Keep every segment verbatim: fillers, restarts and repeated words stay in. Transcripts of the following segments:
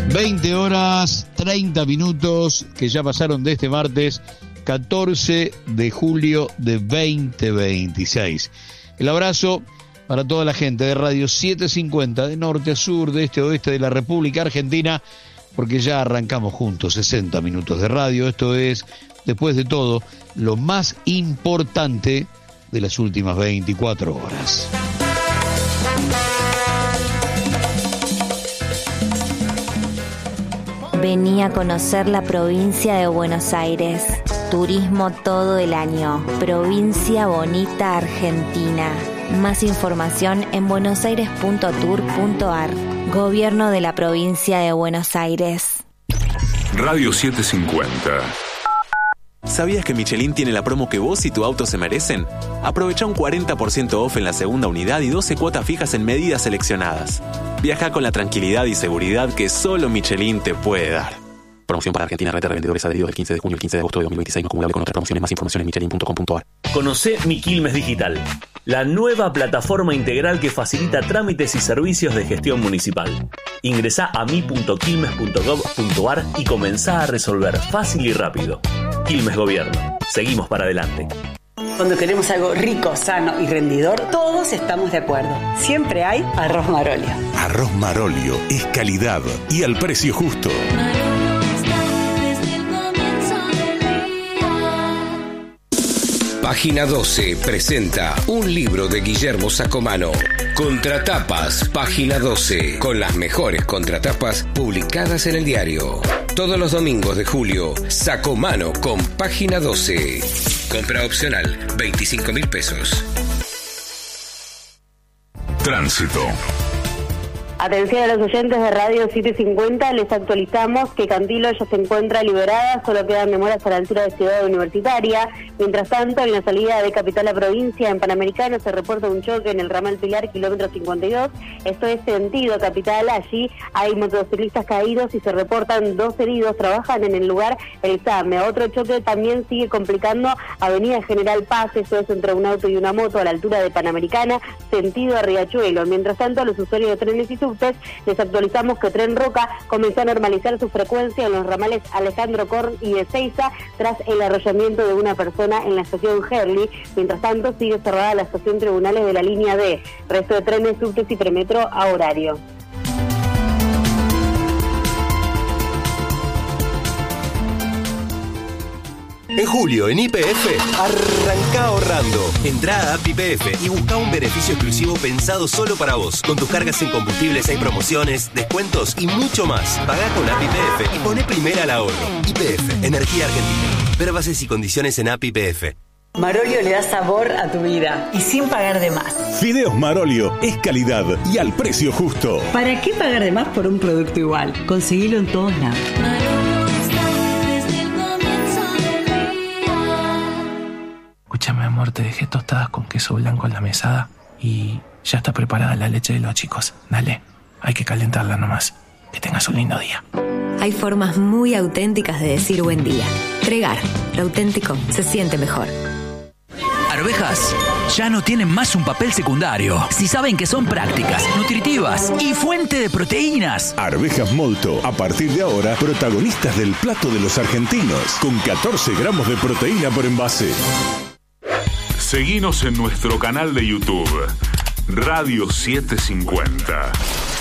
veinte horas, treinta minutos que ya pasaron de este martes catorce de julio de veinte veintiséis. El abrazo para toda la gente de Radio setecientos cincuenta, de norte a sur, de este a oeste de la República Argentina, porque ya arrancamos juntos sesenta minutos de radio. Esto es, después de todo, lo más importante de las últimas veinticuatro horas. Vení a conocer la provincia de Buenos Aires. Turismo todo el año. Provincia bonita Argentina. Más información en buenosaires punto tour punto ar. Gobierno de la provincia de Buenos Aires. Radio setecientos cincuenta. ¿Sabías que Michelin tiene la promo que vos y tu auto se merecen? Aprovecha un cuarenta por ciento off en la segunda unidad y doce cuotas fijas en medidas seleccionadas. Viaja con la tranquilidad y seguridad que solo Michelin te puede dar. Promoción para Argentina, red de revendedores adheridos del quince de junio al quince de agosto de dos mil veintiséis, no acumulable con otras promociones. Más información en michelin punto com punto ar. Conocé Mi Quilmes Digital, la nueva plataforma integral que facilita trámites y servicios de gestión municipal. Ingresá a mi punto quilmes punto gov punto ar y comenzá a resolver fácil y rápido. Quilmes Gobierno. Seguimos para adelante. Cuando queremos algo rico, sano y rendidor, todos estamos de acuerdo. Siempre hay Arroz Marolio. Arroz Marolio es calidad y al precio justo. Página doce presenta un libro de Guillermo Sacomano. Contratapas, Página doce, con las mejores contratapas publicadas en el diario. Todos los domingos de julio, Sacomano con Página doce. Compra opcional, veinticinco mil pesos. Tránsito. Atención a los oyentes de Radio setecientos cincuenta, les actualizamos que Cantilo ya se encuentra liberada, solo quedan demoras a la altura de Ciudad Universitaria. Mientras tanto, en la salida de Capital a Provincia, en Panamericano, se reporta un choque en el ramal Pilar, kilómetro cincuenta y dos. Esto es sentido Capital. Allí hay motociclistas caídos y se reportan dos heridos. Trabajan en el lugar el SAME. Otro choque también sigue complicando Avenida General Paz, esto es entre un auto y una moto a la altura de Panamericana, sentido a Riachuelo. Mientras tanto, los usuarios de trenes y subtes les actualizamos que Tren Roca comenzó a normalizar su frecuencia en los ramales Alejandro Korn y Ezeiza tras el arrollamiento de una persona en la estación Herli. Mientras tanto, sigue cerrada la estación Tribunales de la línea D. Resto de trenes, subtes y premetro a horario. En julio, en Y P F, arranca ahorrando. Entrá a App Y P F y busca un beneficio exclusivo pensado solo para vos. Con tus cargas en combustibles hay promociones, descuentos y mucho más. Pagá con App Y P F y poné primera al ahorro. Y P F, Energía Argentina. Ver bases y condiciones en App Y P F. Marolio le da sabor a tu vida y sin pagar de más. Fideos Marolio es calidad y al precio justo. ¿Para qué pagar de más por un producto igual? Conseguilo en todos lados. Escúchame, amor, te dejé tostadas con queso blanco en la mesada y ya está preparada la leche de los chicos. Dale, hay que calentarla nomás. Que tengas un lindo día. Hay formas muy auténticas de decir buen día. Tregar, lo auténtico se siente mejor. Arvejas ya no tienen más un papel secundario. Si saben que son prácticas, nutritivas y fuente de proteínas. Arvejas Molto, a partir de ahora, protagonistas del plato de los argentinos, con catorce gramos de proteína por envase. Seguinos en nuestro canal de YouTube, Radio setecientos cincuenta.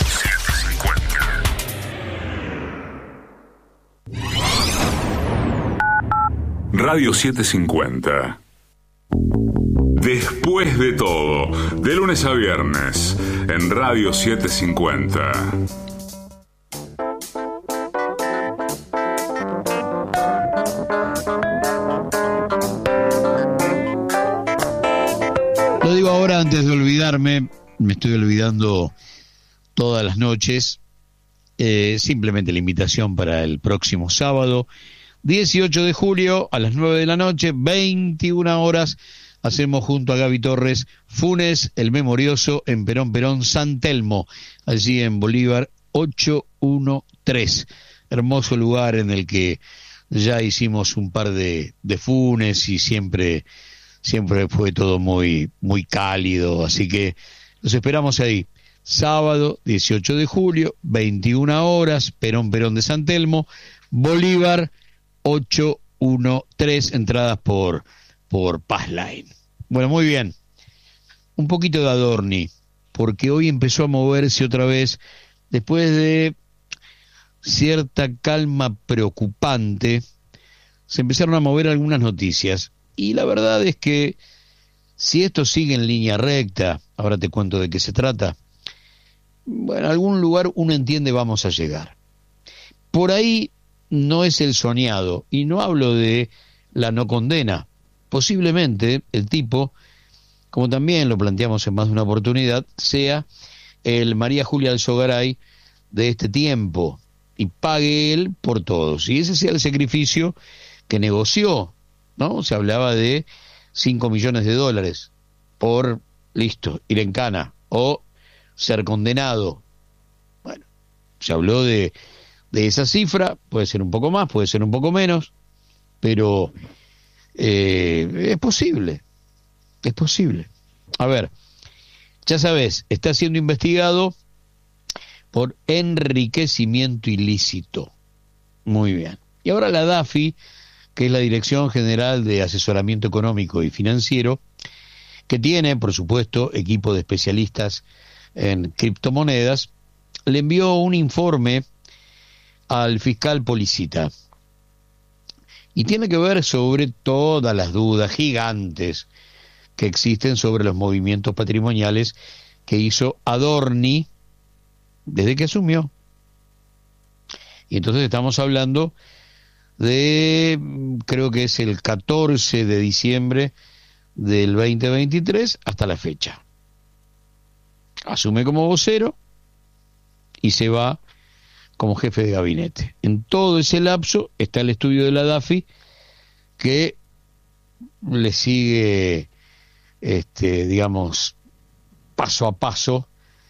Radio setecientos cincuenta. Después de todo, de lunes a viernes, en Radio setecientos cincuenta. Lo digo ahora antes de olvidarme, me estoy olvidando todas las noches. Eh, simplemente la invitación para el próximo sábado, dieciocho de julio, a las nueve de la noche, veintiuna horas, hacemos junto a Gaby Torres Funes, el Memorioso, en Perón Perón, San Telmo, allí en Bolívar ochocientos trece. Hermoso lugar en el que ya hicimos un par de, de Funes y siempre, siempre fue todo muy, muy cálido, así que los esperamos ahí. sábado dieciocho de julio, veintiuna horas, Perón Perón de San Telmo, Bolívar ochocientos trece, entradas por, por Passline. Bueno, muy bien. Un poquito de Adorni, porque hoy empezó a moverse otra vez, después de cierta calma preocupante, se empezaron a mover algunas noticias, y la verdad es que si esto sigue en línea recta, ahora te cuento de qué se trata, bueno, a algún lugar uno entiende vamos a llegar. Por ahí no es el soñado, y no hablo de la no condena. Posiblemente el tipo, como también lo planteamos en más de una oportunidad, sea el María Julia Alzogaray de este tiempo, y pague él por todos, y ese sea el sacrificio que negoció, ¿no? Se hablaba de cinco millones de dólares por, listo, ir en cana, o ser condenado. Bueno, se habló de, de esa cifra, puede ser un poco más, puede ser un poco menos, pero eh, es posible, es posible. A ver, ya sabes, está siendo investigado por enriquecimiento ilícito. Muy bien. Y ahora la DAFI, que es la Dirección General de Asesoramiento Económico y Financiero, que tiene, por supuesto, equipo de especialistas en criptomonedas, le envió un informe al fiscal Policita. Y tiene que ver sobre todas las dudas gigantes que existen sobre los movimientos patrimoniales que hizo Adorni desde que asumió. Y entonces estamos hablando de, creo que es el catorce de diciembre del veinte veintitrés hasta la fecha. Asume como vocero y se va como jefe de gabinete. En todo ese lapso está el estudio de la DAFI, que le sigue, este, digamos, paso a paso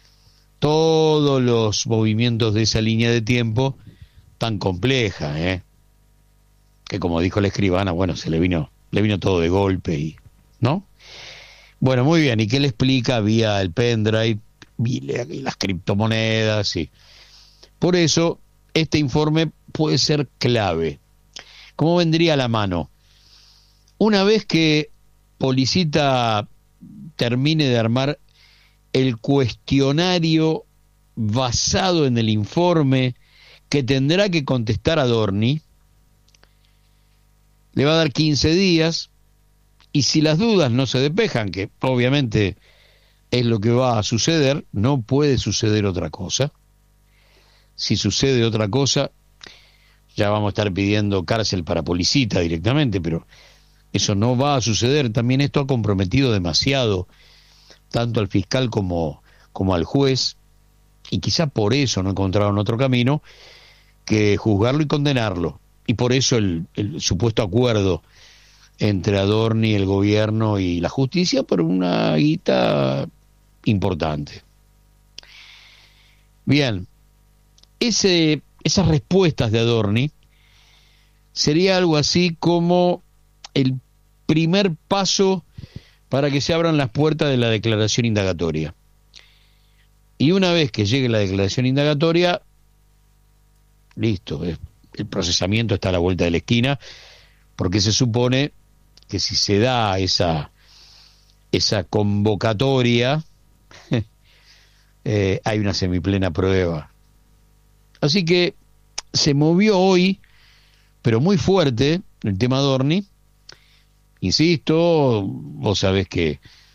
todos los movimientos de esa línea de tiempo tan compleja, ¿eh? Que como dijo la escribana, bueno, se le vino, le vino todo de golpe, y ¿no? Bueno, muy bien, ¿y qué le explica vía el pendrive y las criptomonedas? Y por eso este informe puede ser clave. ¿Cómo vendría a la mano? Una vez que Policita termine de armar el cuestionario basado en el informe que tendrá que contestar Adorni, le va a dar quince días, y si las dudas no se despejan, que obviamente es lo que va a suceder, no puede suceder otra cosa. Si sucede otra cosa, ya vamos a estar pidiendo cárcel para Policita directamente, pero eso no va a suceder. También esto ha comprometido demasiado tanto al fiscal como, como al juez, y quizá por eso no encontraron otro camino que juzgarlo y condenarlo, y por eso el, el supuesto acuerdo entre Adorni, el gobierno y la justicia por una guita importante. Bien, ese, esas respuestas de Adorni sería algo así como el primer paso para que se abran las puertas de la declaración indagatoria. Y una vez que llegue la declaración indagatoria, listo, el procesamiento está a la vuelta de la esquina, porque se supone que si se da esa, esa convocatoria, eh, hay una semiplena prueba. Así que se movió hoy, pero muy fuerte, el tema Adorni. Insisto, vos sabés que